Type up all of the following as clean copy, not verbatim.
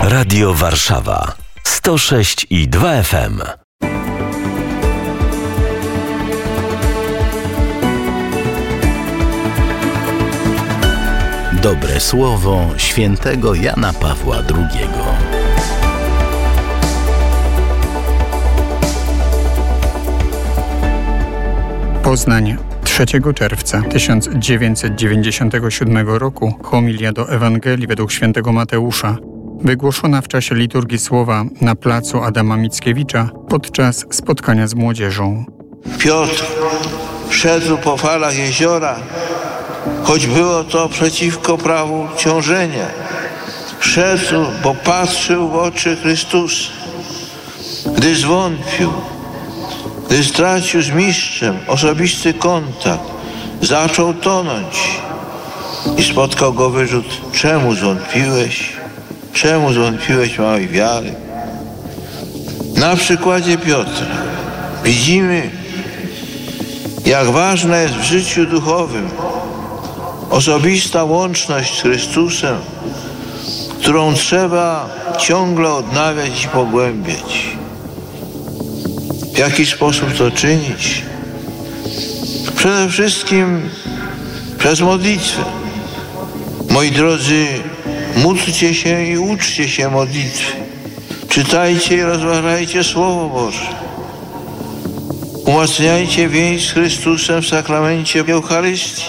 Radio Warszawa 106,2 FM. Dobre słowo świętego Jana Pawła II. Poznań, 3 czerwca 1997 roku, homilia do Ewangelii według świętego Mateusza, wygłoszona w czasie liturgii słowa na placu Adama Mickiewicza podczas spotkania z młodzieżą. Piotr szedł po falach jeziora, choć było to przeciwko prawu ciążenia. Szedł, bo patrzył w oczy Chrystusa. Gdy zwątpił, gdy stracił z mistrzem osobisty kontakt, zaczął tonąć i spotkał go wyrzut: czemu zwątpiłeś? Czemu zwątpiłeś, małej wiary? Na przykładzie Piotra widzimy, jak ważna jest w życiu duchowym osobista łączność z Chrystusem, którą trzeba ciągle odnawiać i pogłębiać. W jaki sposób to czynić? Przede wszystkim przez modlitwę. Moi drodzy, módlcie się i uczcie się modlitwy. Czytajcie i rozważajcie Słowo Boże. Umacniajcie więź z Chrystusem w sakramencie Eucharystii.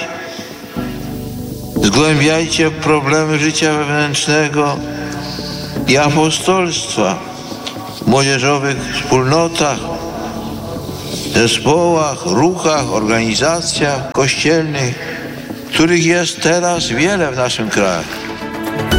Zgłębiajcie problemy życia wewnętrznego i apostolstwa w młodzieżowych wspólnotach, zespołach, ruchach, organizacjach kościelnych, których jest teraz wiele w naszym kraju.